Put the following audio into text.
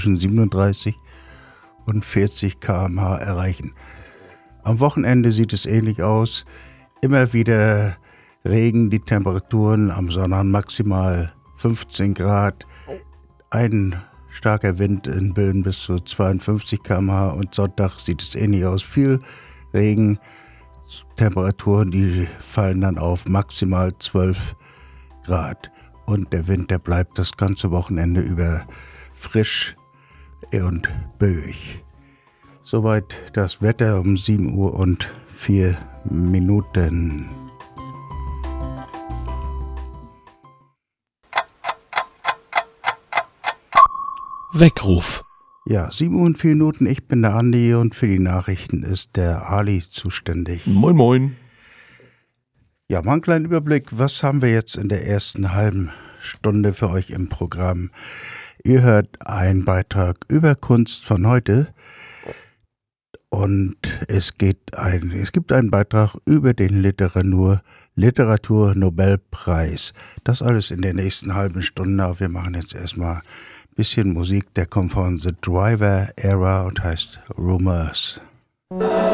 zwischen 37 und 40 km/h erreichen. Am Wochenende sieht es ähnlich aus. Immer wieder Regen, die Temperaturen am Sonntag maximal 15 Grad. Ein starker Wind in Böen bis zu 52 km/h und Sonntag sieht es ähnlich aus. Viel Regen, Temperaturen, die fallen dann auf maximal 12 Grad. Und der Wind, der bleibt das ganze Wochenende über frisch und böig. Soweit das Wetter um 7:04 Uhr. Weckruf. Ja, 7:04 Uhr, ich bin der Andi und für die Nachrichten ist der Ali zuständig. Moin moin. Ja, mal einen kleinen Überblick, was haben wir jetzt in der ersten halben Stunde für euch im Programm? Ihr hört einen Beitrag über Kunst von heute und es gibt einen Beitrag über den Literaturnobelpreis. Das alles in der nächsten halben Stunde, aber wir machen jetzt erstmal ein bisschen Musik, der kommt von The Driver Era und heißt Rumors.